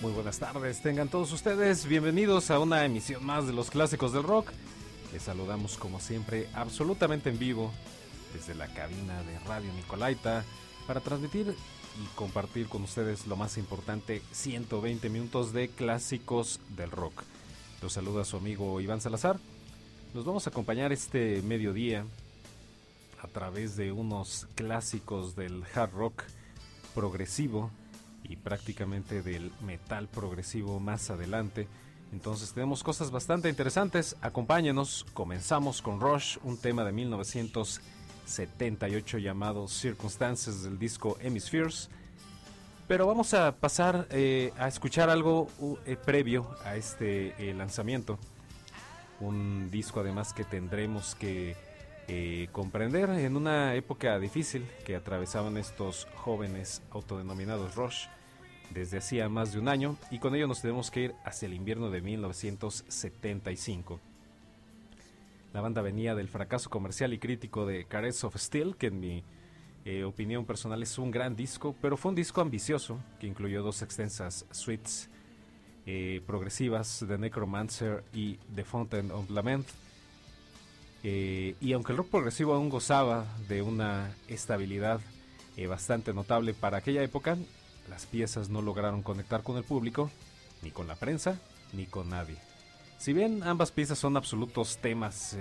Muy buenas tardes, tengan todos ustedes bienvenidos a una emisión más de los clásicos del rock. Les saludamos como siempre absolutamente en vivo desde la cabina de Radio Nicolaita para transmitir y compartir con ustedes lo más importante, 120 minutos de clásicos del rock. Los saluda su amigo Iván Salazar. Nos vamos a acompañar este mediodía a través de unos clásicos del hard rock progresivo y prácticamente del metal progresivo más adelante. Entonces tenemos cosas bastante interesantes. Acompáñenos, comenzamos con Rush, un tema de 1978 llamado Circumstances del disco Hemispheres. Pero vamos a pasar a escuchar algo previo a este lanzamiento. Un disco además que tendremos que comprender en una época difícil que atravesaban estos jóvenes autodenominados Rush desde hacía más de un año, y con ello nos tenemos que ir hacia el invierno de 1975. La banda venía del fracaso comercial y crítico de Caress of Steel, que en mi opinión personal es un gran disco, pero fue un disco ambicioso que incluyó dos extensas suites progresivas, The Necromancer y The Fountain of Lament. Y aunque el rock progresivo aún gozaba de una estabilidad bastante notable para aquella época, las piezas no lograron conectar con el público, ni con la prensa, ni con nadie. Si bien ambas piezas son absolutos temas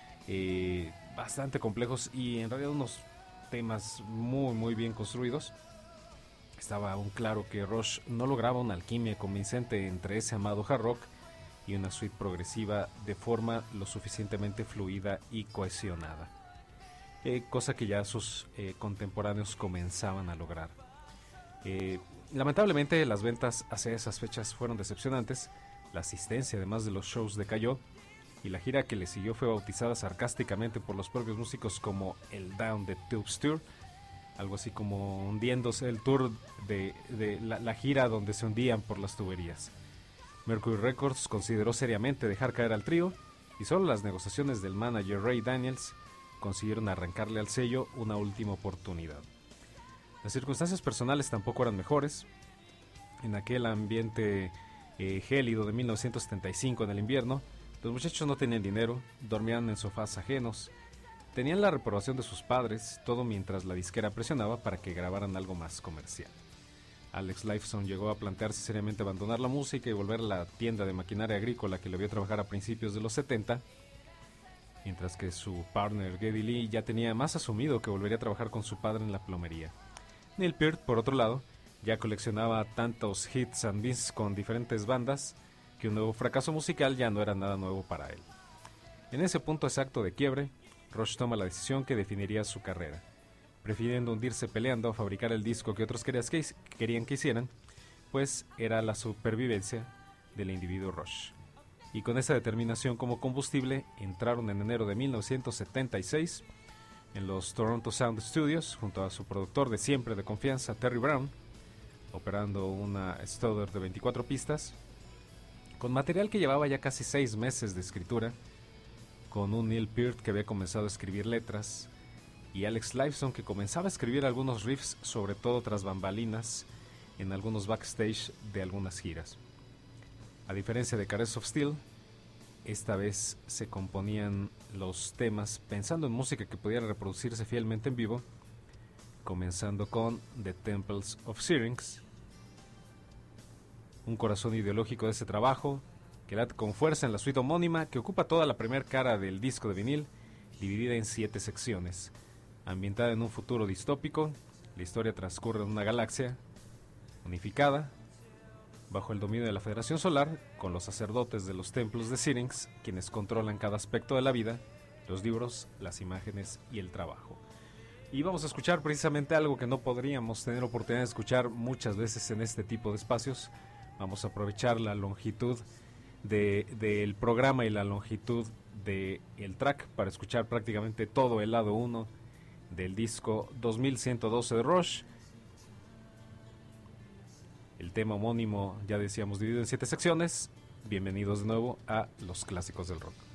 bastante complejos y en realidad unos temas muy bien construidos, estaba aún claro que Rush no lograba una alquimia convincente entre ese amado hard rock y una suite progresiva de forma lo suficientemente fluida y cohesionada, cosa que ya sus contemporáneos comenzaban a lograr. Lamentablemente las ventas hacia esas fechas fueron decepcionantes, la asistencia además de los shows decayó, y la gira que le siguió fue bautizada sarcásticamente por los propios músicos como el Down the Tubes Tour, algo así como hundiéndose el tour de la gira donde se hundían por las tuberías. Mercury Records consideró seriamente dejar caer al trío, y solo las negociaciones del manager Ray Daniels consiguieron arrancarle al sello una última oportunidad. Las circunstancias personales tampoco eran mejores. En aquel ambiente gélido de 1975 en el invierno, los muchachos no tenían dinero, dormían en sofás ajenos, tenían la reprobación de sus padres, todo mientras la disquera presionaba para que grabaran algo más comercial. Alex Lifeson llegó a plantearse seriamente abandonar la música y volver a la tienda de maquinaria agrícola que le vio trabajar a principios de los 70, mientras que su partner Geddy Lee ya tenía más asumido que volvería a trabajar con su padre en la plomería. Neil Peart, por otro lado, ya coleccionaba tantos hits and miss con diferentes bandas que un nuevo fracaso musical ya no era nada nuevo para él. En ese punto exacto de quiebre, Rush toma la decisión que definiría su carrera, prefiriendo hundirse peleando a fabricar el disco que otros querían que hicieran, pues era la supervivencia del individuo Rush. Y con esa determinación como combustible, entraron en enero de 1976 en los Toronto Sound Studios junto a su productor de siempre de confianza, Terry Brown, operando una Stoddard de 24 pistas, con material que llevaba ya casi 6 meses de escritura, con un Neil Peart que había comenzado a escribir letras, y Alex Lifeson que comenzaba a escribir algunos riffs, sobre todo tras bambalinas, en algunos backstage de algunas giras. A diferencia de Caress of Steel, esta vez se componían los temas pensando en música que pudiera reproducirse fielmente en vivo, comenzando con The Temples of Syrinx, un corazón ideológico de ese trabajo que late con fuerza en la suite homónima que ocupa toda la primera cara del disco de vinil, dividida en 7 secciones. Ambientada en un futuro distópico, la historia transcurre en una galaxia unificada bajo el dominio de la Federación Solar, con los sacerdotes de los templos de Syrinx, quienes controlan cada aspecto de la vida, los libros, las imágenes y el trabajo. Y vamos a escuchar precisamente algo que no podríamos tener oportunidad de escuchar muchas veces en este tipo de espacios. Vamos a aprovechar la longitud del programa y la longitud del track para escuchar prácticamente todo el lado 1 del disco 2112 de Rush. El tema homónimo, ya decíamos, dividido en 7 secciones. Bienvenidos de nuevo a los clásicos del rock.